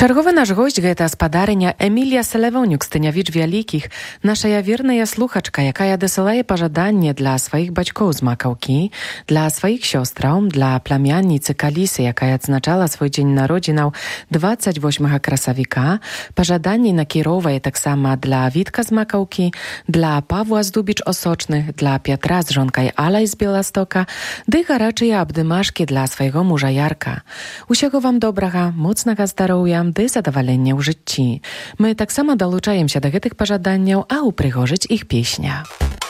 Чарговы наш госць гэта спадарыня Эмілія Салявонюк з Тынявіч-Вялікіх, нашая верная слухачка, якая дасылае пажаданне для сваіх бацькоў з Макаўкі, для сваіх сёстраў, для пламянніцы Калісы, якая адзначала свой дзень народзінаў 28 красавіка. Пажаданні накіроўвае таксама для Вітка з Макаўкі, для Павла з Дубіч-Осочных, для Пятра з жонкай Алай з Беластока, ды гарачыя абдымашкі для свайго мужа Ярка. Усяго вам добрага, моцнага здароўя, ды задавалення ў жыцці. Мы таксама далучаемся да гэтых пажаданняў, а ўпрыгожыць іх песня.